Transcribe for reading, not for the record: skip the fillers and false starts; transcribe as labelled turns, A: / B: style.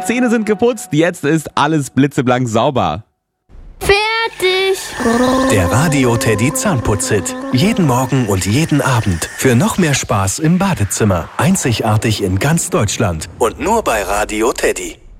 A: Die Zähne sind geputzt, jetzt ist alles blitzeblank sauber.
B: Fertig!
C: Der Radio Teddy Zahnputz-Hit. Jeden Morgen und jeden Abend. Für noch mehr Spaß im Badezimmer. Einzigartig in ganz Deutschland. Und nur bei Radio Teddy.